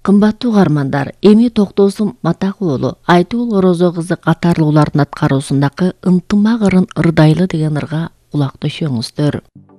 Кымбаттуу угармандар, эми Токтосун Матак уулу Айтыл Орозо кызы катарлуулардын аткаруусундагы ынтымак ырын ырдайлы деген ырга кулак төшөңүздөр.